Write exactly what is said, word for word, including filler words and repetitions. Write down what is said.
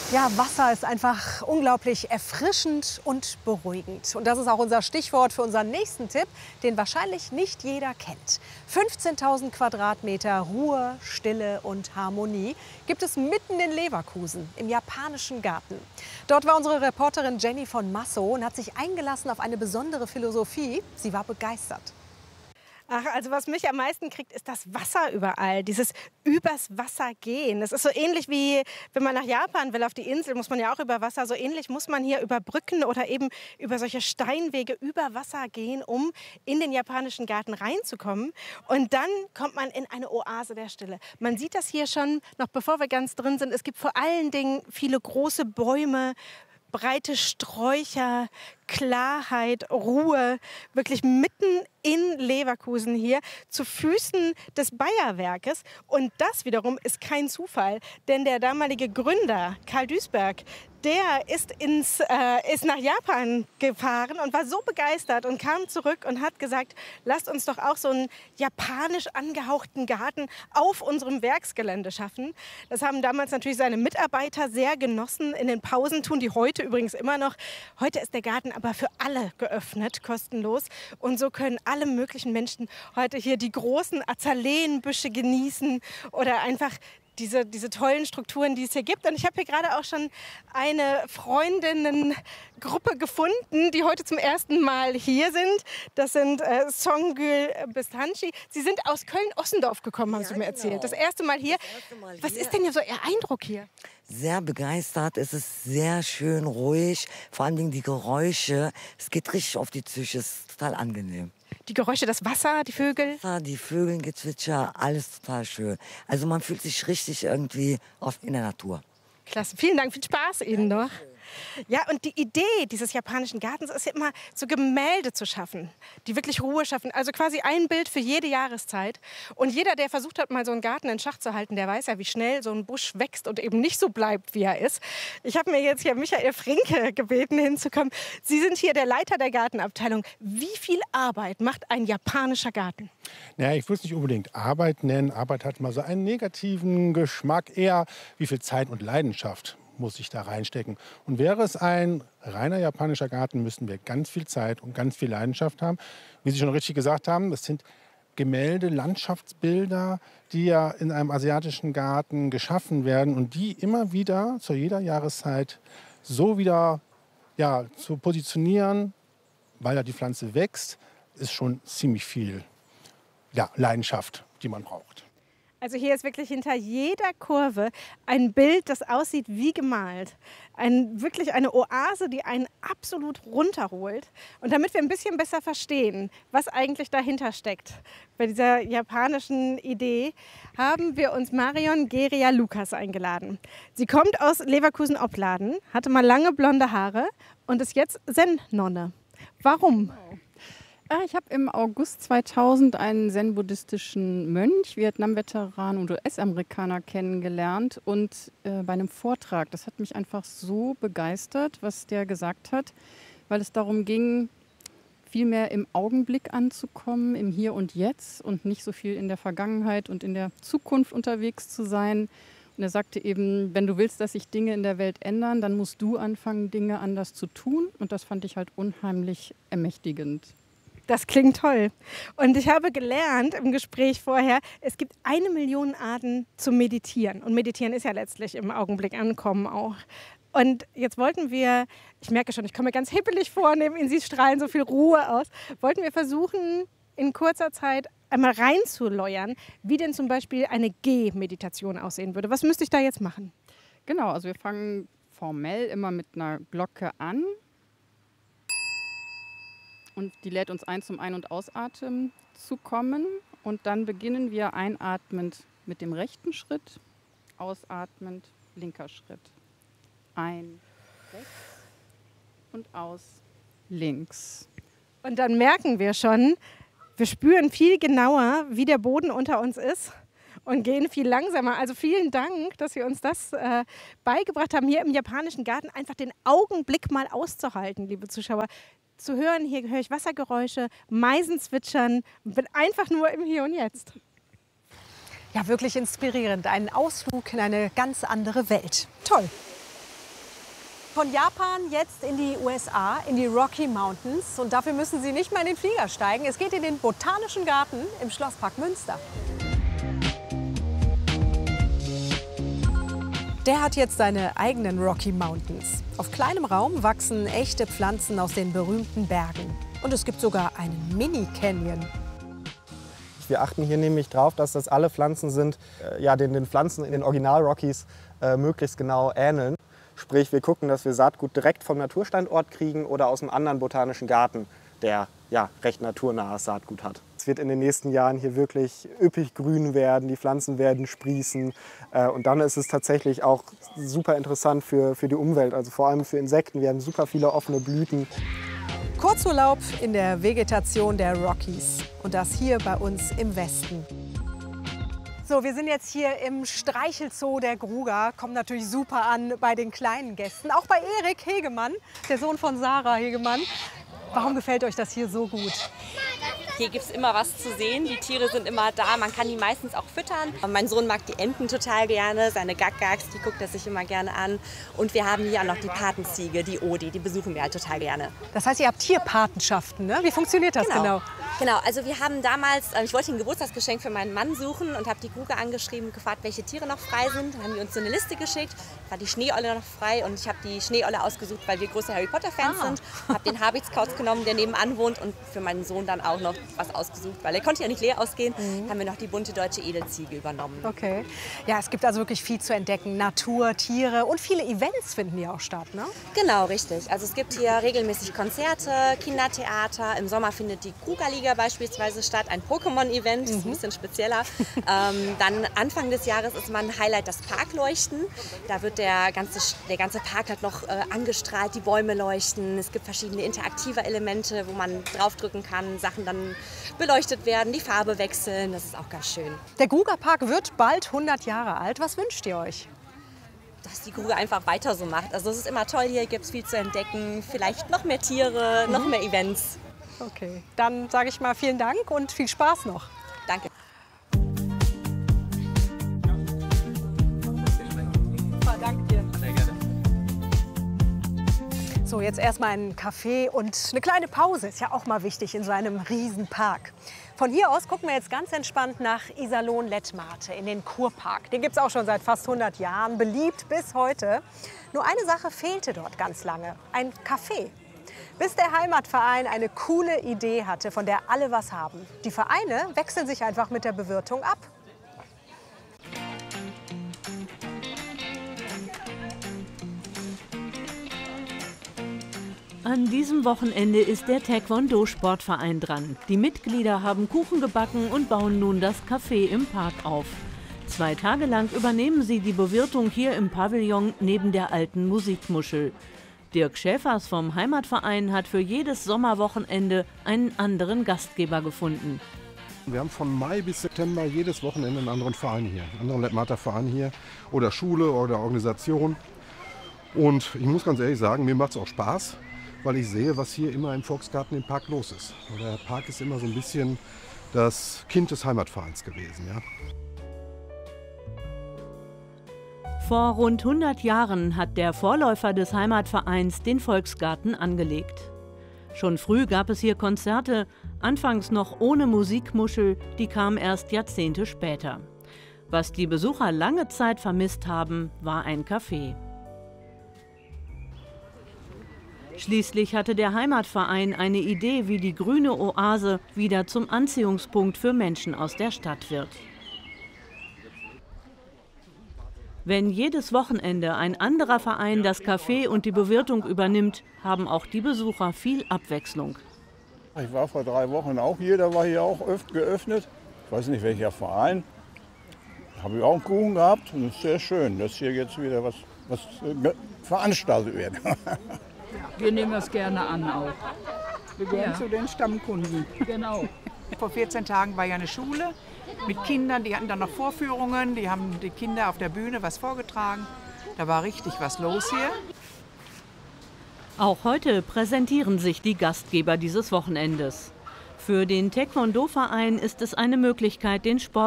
Ja, Wasser ist einfach unglaublich erfrischend und beruhigend. Und das ist auch unser Stichwort für unseren nächsten Tipp, den wahrscheinlich nicht jeder kennt. fünfzehntausend Quadratmeter Ruhe, Stille und Harmonie gibt es mitten in Leverkusen, im japanischen Garten. Dort war unsere Reporterin Jenny von Masso und hat sich eingelassen auf eine besondere Philosophie. Sie war begeistert. Ach, also was mich am meisten kriegt, ist das Wasser überall. Dieses übers Wasser gehen. Das ist so ähnlich wie, wenn man nach Japan will, auf die Insel, muss man ja auch über Wasser. So ähnlich muss man hier über Brücken oder eben über solche Steinwege über Wasser gehen, um in den japanischen Garten reinzukommen. Und dann kommt man in eine Oase der Stille. Man sieht das hier schon, noch bevor wir ganz drin sind. Es gibt vor allen Dingen viele große Bäume, breite Sträucher, Klarheit, Ruhe, wirklich mitten in Leverkusen hier zu Füßen des Bayerwerkes. Und das wiederum ist kein Zufall, denn der damalige Gründer Karl Duisberg, der ist, ins, äh, ist nach Japan gefahren und war so begeistert und kam zurück und hat gesagt, lasst uns doch auch so einen japanisch angehauchten Garten auf unserem Werksgelände schaffen. Das haben damals natürlich seine Mitarbeiter sehr genossen. In den Pausen tun die heute übrigens immer noch. Heute ist der Garten aber für alle geöffnet, kostenlos. Und so können alle möglichen Menschen heute hier die großen Azaleenbüsche genießen oder einfach Diese, diese tollen Strukturen, die es hier gibt. Und ich habe hier gerade auch schon eine Freundinnengruppe gefunden, die heute zum ersten Mal hier sind. Das sind äh, Songül Bestanci. Sie sind aus Köln-Ossendorf gekommen, haben Ja, Sie mir erzählt. genau. Das erste Mal hier. Das erste Mal Was hier. ist denn hier so Ihr Eindruck hier? Sehr begeistert, es ist sehr schön ruhig, vor allen Dingen die Geräusche. Es geht richtig auf die Psyche, es ist total angenehm. Die Geräusche, das Wasser, die Vögel. Die Vögelgezwitscher, alles total schön. Also man fühlt sich richtig irgendwie auf, in der Natur. Klasse, vielen Dank, viel Spaß Ihnen noch. Ja, und die Idee dieses japanischen Gartens ist ja immer, so Gemälde zu schaffen, die wirklich Ruhe schaffen. Also quasi ein Bild für jede Jahreszeit. Und jeder, der versucht hat, mal so einen Garten in Schach zu halten, der weiß ja, wie schnell so ein Busch wächst und eben nicht so bleibt, wie er ist. Ich habe mir jetzt hier Michael Frinke gebeten, hinzukommen. Sie sind hier der Leiter der Gartenabteilung. Wie viel Arbeit macht ein japanischer Garten? Naja, ich würde es nicht unbedingt Arbeit nennen. Arbeit hat mal so einen negativen Geschmack. Eher, wie viel Zeit und Leidenschaft muss ich da reinstecken. Und wäre es ein reiner japanischer Garten, müssten wir ganz viel Zeit und ganz viel Leidenschaft haben. Wie Sie schon richtig gesagt haben, das sind Gemälde, Landschaftsbilder, die ja in einem asiatischen Garten geschaffen werden und die immer wieder zu jeder Jahreszeit so wieder ja, zu positionieren, weil da die Pflanze wächst, ist schon ziemlich viel ja, Leidenschaft, die man braucht. Also hier ist wirklich hinter jeder Kurve ein Bild, das aussieht wie gemalt. Ein, wirklich eine Oase, die einen absolut runterholt. Und damit wir ein bisschen besser verstehen, was eigentlich dahinter steckt, bei dieser japanischen Idee, haben wir uns Marion Geria Lukas eingeladen. Sie kommt aus Leverkusen-Opladen, hatte mal lange blonde Haare und ist jetzt Zen-Nonne. Warum? Ich habe im August zweitausend einen zen-buddhistischen Mönch, Vietnam-Veteran und U S-Amerikaner kennengelernt. Und äh, bei einem Vortrag, das hat mich einfach so begeistert, was der gesagt hat, weil es darum ging, viel mehr im Augenblick anzukommen, im Hier und Jetzt und nicht so viel in der Vergangenheit und in der Zukunft unterwegs zu sein. Und er sagte eben, wenn du willst, dass sich Dinge in der Welt ändern, dann musst du anfangen, Dinge anders zu tun. Und das fand ich halt unheimlich ermächtigend. Das klingt toll. Und ich habe gelernt im Gespräch vorher, es gibt eine Million Arten zu meditieren. Und meditieren ist ja letztlich im Augenblick ankommen auch. Und jetzt wollten wir, ich merke schon, ich komme mir ganz hippelig vor, neben Ihnen, Sie strahlen so viel Ruhe aus, wollten wir versuchen, in kurzer Zeit einmal reinzuleuern, wie denn zum Beispiel eine Geh-Meditation aussehen würde. Was müsste ich da jetzt machen? Genau, also wir fangen formell immer mit einer Glocke an. Und die lädt uns ein, zum Ein- und Ausatmen zu kommen. Und dann beginnen wir einatmend mit dem rechten Schritt, ausatmend linker Schritt. Ein, rechts und aus, links. Und dann merken wir schon, wir spüren viel genauer, wie der Boden unter uns ist und gehen viel langsamer. Also vielen Dank, dass Sie uns das äh, beigebracht haben, hier im japanischen Garten einfach den Augenblick mal auszuhalten, liebe Zuschauer. Zu hören, hier höre ich Wassergeräusche, Meisen zwitschern und bin einfach nur im Hier und Jetzt. Ja, wirklich inspirierend. Ein Ausflug in eine ganz andere Welt. Toll. Von Japan jetzt in die U S A, in die Rocky Mountains. Und dafür müssen Sie nicht mal in den Flieger steigen. Es geht in den Botanischen Garten im Schlosspark Münster. Der hat jetzt seine eigenen Rocky Mountains. Auf kleinem Raum wachsen echte Pflanzen aus den berühmten Bergen. Und es gibt sogar einen Mini-Canyon. Wir achten hier nämlich darauf, dass das alle Pflanzen sind, äh, ja, den, den Pflanzen in den Original-Rockies äh, möglichst genau ähneln. Sprich, wir gucken, dass wir Saatgut direkt vom Naturstandort kriegen oder aus einem anderen botanischen Garten, der ja, recht naturnahes Saatgut hat. Es wird in den nächsten Jahren hier wirklich üppig grün werden, die Pflanzen werden sprießen. Äh, und dann ist es tatsächlich auch super interessant für, für die Umwelt, also vor allem für Insekten. Wir haben super viele offene Blüten. Kurzurlaub in der Vegetation der Rockies. Und das hier bei uns im Westen. So, wir sind jetzt hier im Streichelzoo der Gruger. Kommt natürlich super an bei den kleinen Gästen. Auch bei Erik Hegemann, der Sohn von Sarah Hegemann. Warum gefällt euch das hier so gut? Hier gibt es immer was zu sehen, die Tiere sind immer da, man kann die meistens auch füttern. Mein Sohn mag die Enten total gerne, seine Gaggaks, die guckt er sich immer gerne an. Und wir haben hier auch noch die Patenziege, die Odi, die besuchen wir halt total gerne. Das heißt, ihr habt Tierpatenschaften, ne? Wie funktioniert das genau? Genau, genau. Also wir haben damals, ich wollte ein Geburtstagsgeschenk für meinen Mann suchen und habe die Gruger angeschrieben und gefragt, welche Tiere noch frei sind. Dann haben die uns so eine Liste geschickt, war die Schneeolle noch frei und ich habe die Schneeolle ausgesucht, weil wir große Harry Potter Fans ah. sind. Habe den Habitskauz genommen, der nebenan wohnt und für meinen Sohn dann auch noch was ausgesucht, weil er konnte ja nicht leer ausgehen, mhm. haben wir noch die bunte deutsche Edelziege übernommen. Okay. Ja, es gibt also wirklich viel zu entdecken. Natur, Tiere und viele Events finden hier auch statt, ne? Genau, richtig. Also es gibt hier regelmäßig Konzerte, Kindertheater. Im Sommer findet die Krugerliga beispielsweise statt, ein Pokémon-Event, mhm. ein bisschen spezieller. ähm, dann Anfang des Jahres ist mal ein Highlight das Parkleuchten. Da wird der ganze, der ganze Park halt noch äh, angestrahlt, die Bäume leuchten. Es gibt verschiedene interaktive Elemente, wo man draufdrücken kann, Sachen dann beleuchtet werden, die Farbe wechseln, das ist auch ganz schön. Der Grugerpark wird bald hundert Jahre alt. Was wünscht ihr euch? Dass die Gruger einfach weiter so macht. Also es ist immer toll, hier gibt es viel zu entdecken, vielleicht noch mehr Tiere, mhm. noch mehr Events. Okay, dann sage ich mal vielen Dank und viel Spaß noch. Danke. Danke dir. Sehr gerne. So, jetzt erstmal ein Kaffee und eine kleine Pause. Ist ja auch mal wichtig in so einem Riesenpark. Von hier aus gucken wir jetzt ganz entspannt nach Iserlohn-Lettmate in den Kurpark. Den gibt es auch schon seit fast hundert Jahren, beliebt bis heute. Nur eine Sache fehlte dort ganz lange, ein Café. Bis der Heimatverein eine coole Idee hatte, von der alle was haben. Die Vereine wechseln sich einfach mit der Bewirtung ab. An diesem Wochenende ist der Taekwondo-Sportverein dran. Die Mitglieder haben Kuchen gebacken und bauen nun das Café im Park auf. Zwei Tage lang übernehmen sie die Bewirtung hier im Pavillon neben der alten Musikmuschel. Dirk Schäfers vom Heimatverein hat für jedes Sommerwochenende einen anderen Gastgeber gefunden. Wir haben von Mai bis September jedes Wochenende einen anderen Verein hier, einen anderen Lettmater Verein hier oder Schule oder Organisation. Und ich muss ganz ehrlich sagen, mir macht es auch Spaß, weil ich sehe, was hier immer im Volksgarten im Park los ist. Der Park ist immer so ein bisschen das Kind des Heimatvereins gewesen. Ja. Vor rund hundert Jahren hat der Vorläufer des Heimatvereins den Volksgarten angelegt. Schon früh gab es hier Konzerte, anfangs noch ohne Musikmuschel, die kam erst Jahrzehnte später. Was die Besucher lange Zeit vermisst haben, war ein Café. Schließlich hatte der Heimatverein eine Idee, wie die grüne Oase wieder zum Anziehungspunkt für Menschen aus der Stadt wird. Wenn jedes Wochenende ein anderer Verein das Café und die Bewirtung übernimmt, haben auch die Besucher viel Abwechslung. Ich war vor drei Wochen auch hier, da war hier auch öfter geöffnet. Ich weiß nicht welcher Verein. Da habe ich auch einen Kuchen gehabt und es ist sehr schön, dass hier jetzt wieder was, was veranstaltet wird. Wir nehmen das gerne an auch. Wir gehören Ja. zu den Stammkunden. Genau. Vor vierzehn Tagen war ja eine Schule mit Kindern, die hatten dann noch Vorführungen, die haben die Kinder auf der Bühne was vorgetragen. Da war richtig was los hier. Auch heute präsentieren sich die Gastgeber dieses Wochenendes. Für den Taekwondo-Verein ist es eine Möglichkeit, den Sport